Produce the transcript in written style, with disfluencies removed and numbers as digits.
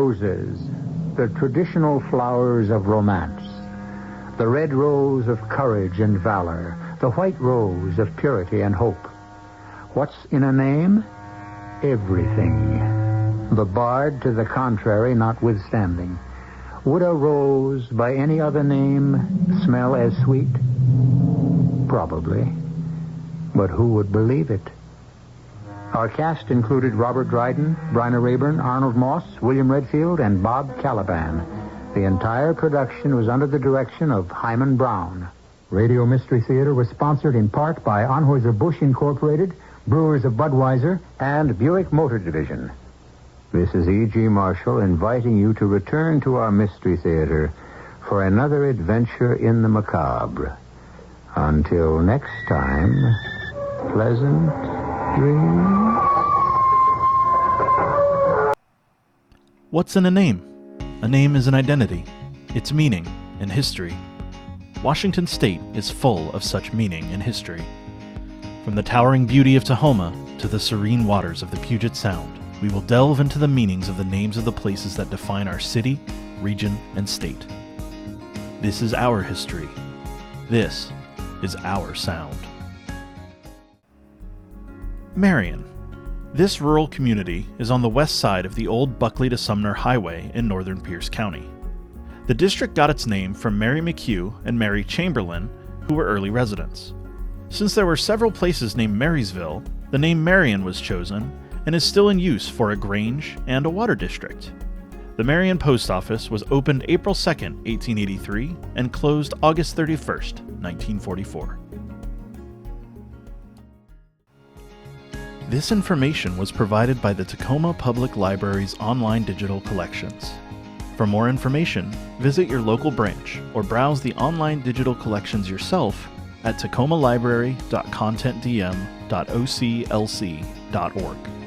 roses, the traditional flowers of romance. The red rose of courage and valor. The white rose of purity and hope. What's in a name? Everything. The bard to the contrary notwithstanding. Would a rose by any other name smell as sweet? Probably. But who would believe it? Our cast included Robert Dryden, Bryna Raeburn, Arnold Moss, William Redfield, and Bob Caliban. The entire production was under the direction of Hyman Brown. Radio Mystery Theater was sponsored in part by Anheuser-Busch Incorporated, Brewers of Budweiser, and Buick Motor Division. This is E.G. Marshall inviting you to return to our Mystery Theater for another adventure in the macabre. Until next time, pleasant dreams. What's in a name? A name is an identity, its meaning, and history. Washington State is full of such meaning and history. From the towering beauty of Tahoma to the serene waters of the Puget Sound, we will delve into the meanings of the names of the places that define our city, region, and state. This is our history. This is our sound. Marion. This rural community is on the west side of the old Buckley to Sumner Highway in northern Pierce County. The district got its name from Mary McHugh and Mary Chamberlain, who were early residents. Since there were several places named Marysville, the name Marion was chosen and is still in use for a grange and a water district. The Marion Post Office was opened April 2, 1883, and closed August 31, 1944. This information was provided by the Tacoma Public Library's online digital collections. For more information, visit your local branch or browse the online digital collections yourself at tacomalibrary.contentdm.oclc.org.